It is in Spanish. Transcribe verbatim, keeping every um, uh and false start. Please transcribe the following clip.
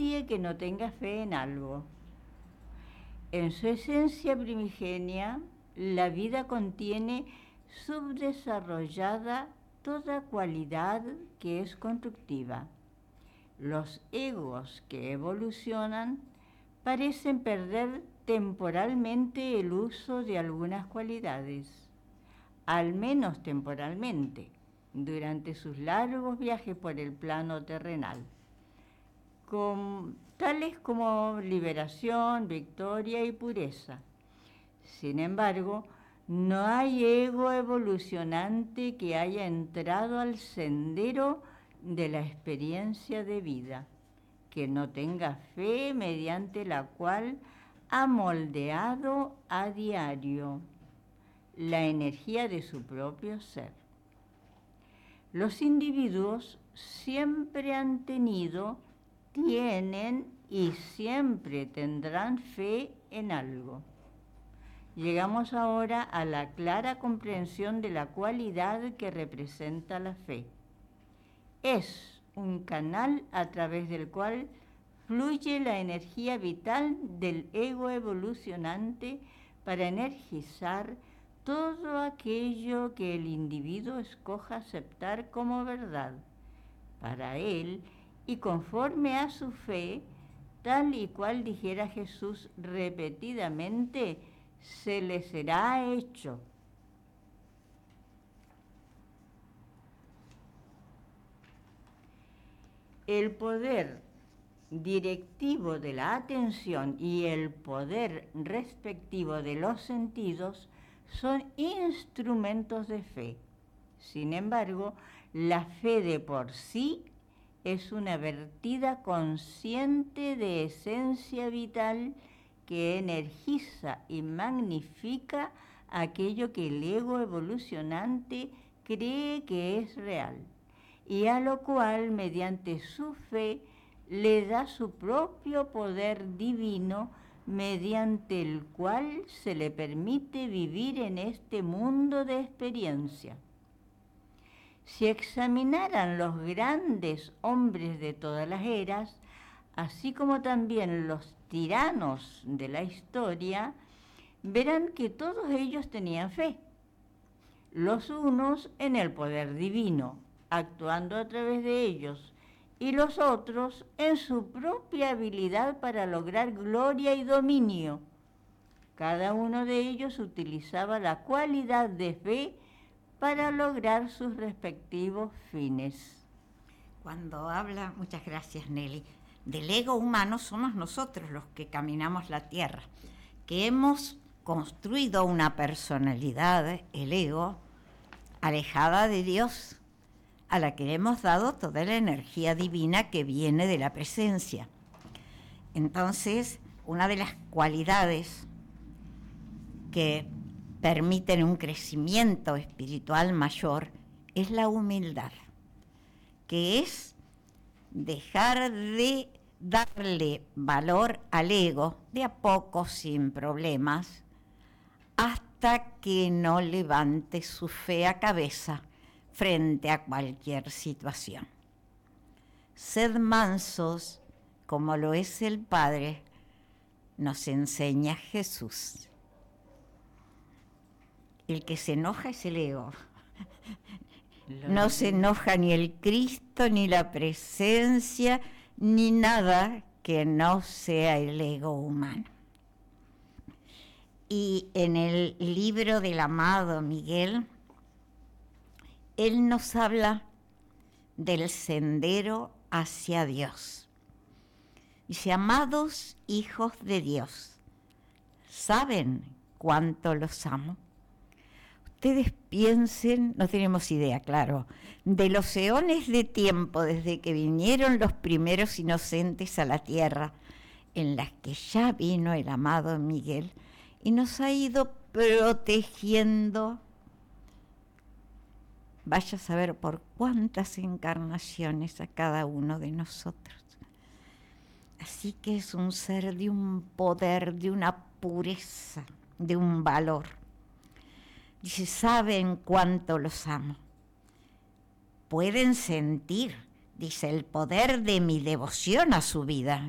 nadie que no tenga fe en algo. En su esencia primigenia, la vida contiene subdesarrollada toda cualidad que es constructiva. Los egos que evolucionan parecen perder temporalmente el uso de algunas cualidades, al menos temporalmente, durante sus largos viajes por el plano terrenal, con, tales como liberación, victoria y pureza. Sin embargo, no hay ego evolucionante que haya entrado al sendero de la experiencia de vida, que no tenga fe mediante la cual ha moldeado a diario la energía de su propio ser. Los individuos siempre han tenido, tienen y siempre tendrán fe en algo. Llegamos ahora a la clara comprensión de la cualidad que representa la fe. Es un canal a través del cual fluye la energía vital del ego evolucionante para energizar todo aquello que el individuo escoja aceptar como verdad para él y conforme a su fe, tal y cual dijera Jesús repetidamente, se le será hecho. El poder directivo de la atención y el poder respectivo de los sentidos son instrumentos de fe. Sin embargo, la fe de por sí es una vertida consciente de esencia vital que energiza y magnifica aquello que el ego evolucionante cree que es real, y a lo cual, mediante su fe, le da su propio poder divino, mediante el cual se le permite vivir en este mundo de experiencia. Si examinaran los grandes hombres de todas las eras, así como también los tiranos de la historia, verán que todos ellos tenían fe, los unos en el poder divino, actuando a través de ellos, y los otros en su propia habilidad para lograr gloria y dominio. Cada uno de ellos utilizaba la cualidad de fe para lograr sus respectivos fines. Cuando habla, muchas gracias Nelly, del ego humano somos nosotros los que caminamos la tierra, que hemos construido una personalidad, el ego, alejada de Dios, a la que le hemos dado toda la energía divina que viene de la presencia. Entonces, una de las cualidades que permiten un crecimiento espiritual mayor es la humildad, que es dejar de darle valor al ego de a poco, sin problemas, hasta que no levante su fea cabeza frente a cualquier situación. Sed mansos, como lo es el Padre, nos enseña Jesús. El que se enoja es el ego. No se enoja ni el Cristo, ni la presencia, ni nada que no sea el ego humano. Y en el libro del amado Miguel, él nos habla del sendero hacia Dios. Dice, amados hijos de Dios, ¿saben cuánto los amo? Ustedes piensen, no tenemos idea, claro, de los eones de tiempo desde que vinieron los primeros inocentes a la tierra, en las que ya vino el amado Miguel y nos ha ido protegiendo. Vaya a saber por cuántas encarnaciones a cada uno de nosotros. Así que es un ser de un poder, de una pureza, de un valor. Dice, ¿saben cuánto los amo? Pueden sentir, dice, el poder de mi devoción a su vida.